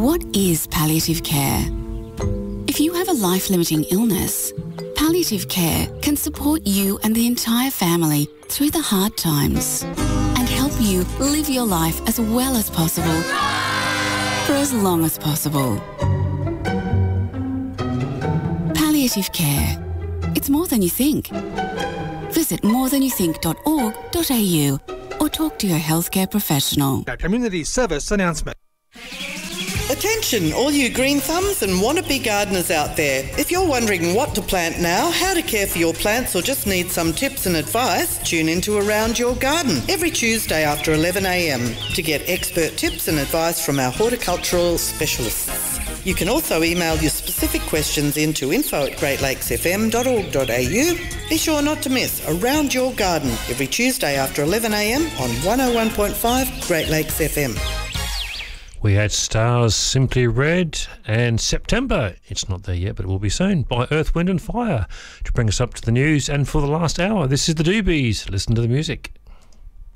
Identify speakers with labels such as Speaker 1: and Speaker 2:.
Speaker 1: What is palliative care? If you have a life-limiting illness, palliative care can support you and the entire family through the hard times and help you live your life as well as possible for as long as possible. Palliative care. It's more than you think. Visit morethanyoutthink.org.au or talk to your healthcare professional.
Speaker 2: A community service announcement.
Speaker 3: Attention, all you green thumbs and wannabe gardeners out there. If you're wondering what to plant now, how to care for your plants, or just need some tips and advice, tune into Around Your Garden every Tuesday after 11 a.m. to get expert tips and advice from our horticultural specialists. You can also email your specific questions into info@greatlakesfm.org.au. Be sure not to miss Around Your Garden every Tuesday after 11 a.m. on 101.5 Great Lakes FM.
Speaker 4: We had Stars, Simply Red, and September, it's not there yet, but it will be soon, by Earth, Wind and Fire. To bring us up to the news and for the last hour, this is the Doobies. Listen to the music.